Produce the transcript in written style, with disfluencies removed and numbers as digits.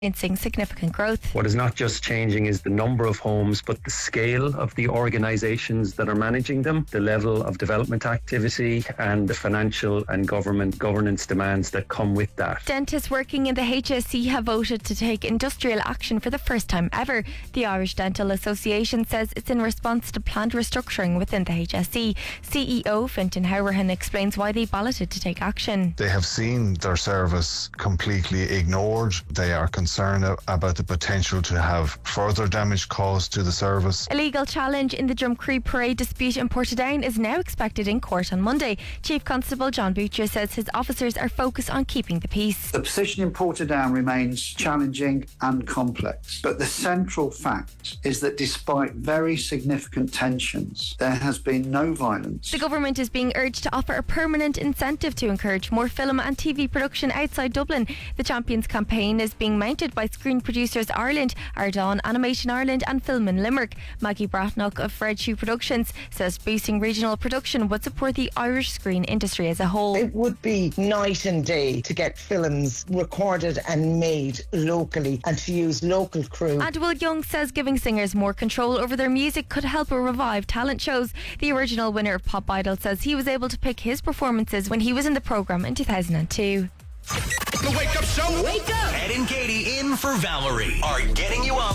experiencing significant growth. What is not just changing is the number of homes, but the scale of the organisations that are managing them, the level of development activity and the financial and government governance demands that come with that. Dentists working in the HSE have voted to take industrial action for the first time ever. The Irish Dental Association says it's in response to planned restructuring within the HSE. CEO Fintan Howrahan explains why they balloted to take action. They have seen their service completely ignored. They are concerned about the potential to have further damage caused to the service. A legal challenge in the Drumcree Parade dispute in Portadown is now expected in court on Monday. Chief Constable John Butcher says his officers are focused on keeping the peace. The position in Portadown remains challenging and complex, but the central fact is that despite very significant tensions, there has been no violence. The government is being urged to offer a permanent incentive to encourage more film and TV production outside Dublin. The Champions campaign is being mounted by Screen Producers Ireland, Ardán, Animation Ireland and Film in Limerick. Maggie Bratnock of Fred Shoe Productions says boosting regional production would support the Irish screen industry as a whole. It would be night and day to get films recorded and made locally and to use local crew. And Will Young says giving singers more control over their music could help revive talent shows. The original winner of Pop Idol says he was able to pick his performances when he was in the programme in 2002. The Wake Up Show. Wake up! Ed and Katie in for Valerie are getting you up